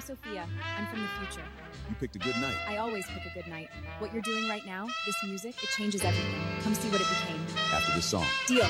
Sophia. I'm from the future. You picked a good night. I always pick a good night. What you're doing right now, this music, it changes everything. Come see what it became. After this song. Deal.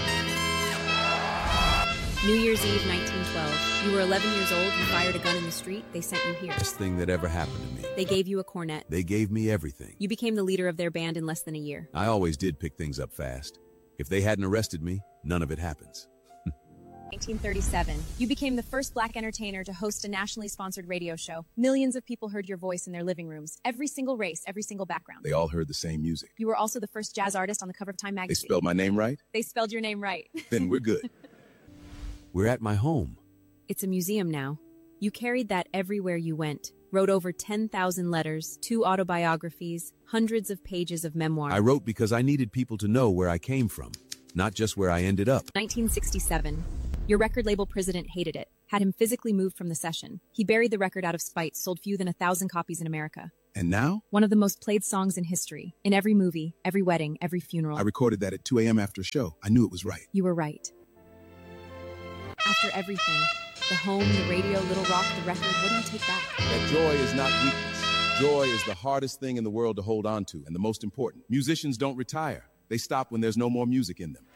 New Year's Eve, 1912. You were 11 years old, you fired a gun in the street, they sent you here. Best thing that ever happened to me. They gave you a cornet. They gave me everything. You became the leader of their band in less than a year. I always did pick things up fast. If they hadn't arrested me, none of it happens. 1937. You became the first black entertainer to host a nationally sponsored radio show. Millions of people heard your voice in their living rooms. Every single race, every single background. They all heard the same music. You were also the first jazz artist on the cover of Time They magazine. spelled my name right? They spelled your name right. Then we're good. We're at my home. It's a museum now. You carried that everywhere you went. Wrote over 10,000 letters, 2 autobiographies, hundreds of pages of memoir. I wrote because I needed people to know where I came from, not just where I ended up. 1967. Your record label president hated it, had him physically moved from the session. He buried the record out of spite, sold fewer than 1,000 copies in America. And now? One of the most played songs in history. In every movie, every wedding, every funeral. I recorded that at 2 a.m. after a show. I knew it was right. You were right. After everything, the home, the radio, Little Rock, the record, what do you take back? That joy is not weakness. Joy is the hardest thing in the world to hold on to, and the most important. Musicians don't retire. They stop when there's no more music in them.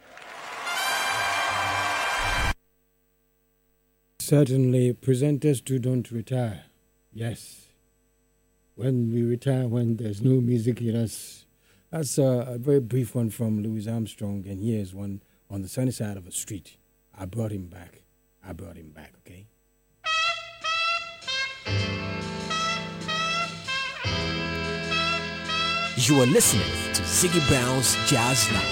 Certainly, presenters too don't retire. Yes. When we retire, when there's no music in us. That's a very brief one from Louis Armstrong, and here's one on the sunny side of a street. I brought him back. I brought him back, okay? You are listening to Ziggy Brown's Jazz Lounge.